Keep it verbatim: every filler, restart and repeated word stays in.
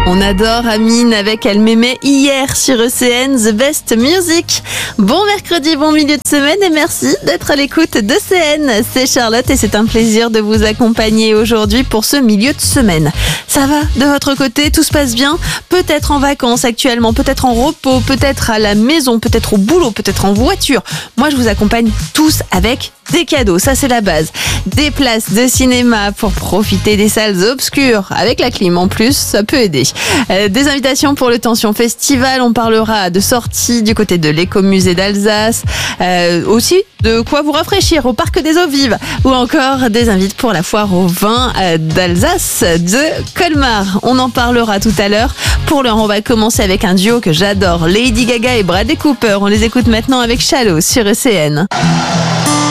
On adore Amine avec Elle m'aimait hier sur E C N, The Best Music. Bon mercredi, bon milieu de semaine et merci d'être à l'écoute de C N. C'est Charlotte et c'est un plaisir de vous accompagner aujourd'hui pour ce milieu de semaine. Ça va de votre côté? Tout se passe bien? Peut-être en vacances actuellement, peut-être en repos, peut-être à la maison, peut-être au boulot, peut-être en voiture. Moi, je vous accompagne tous avec des cadeaux, ça c'est la base. Des places de cinéma pour profiter des salles obscures avec la clim en plus, ça peut aider. Euh, des invitations pour le Tension Festival, on parlera de sorties du côté de l'écomusée d'Alsace, euh, aussi de quoi vous rafraîchir au parc des eaux vives ou encore des invites pour la foire au vin euh, d'Alsace de Colmar. On en parlera tout à l'heure. Pour l'heure, on va commencer avec un duo que j'adore, Lady Gaga et Bradley Cooper. On les écoute maintenant avec Shallow sur E C N.